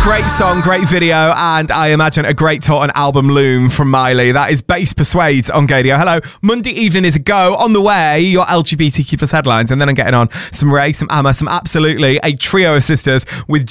Great song, great video, and I imagine a great tour and album loom from Miley. That is Bass Persuades on Gadio. Hello, Monday evening is a go. On the way, your LGBTQ plus headlines, and then I'm getting on some Ray, some Amma, some Absolutely, a trio of sisters with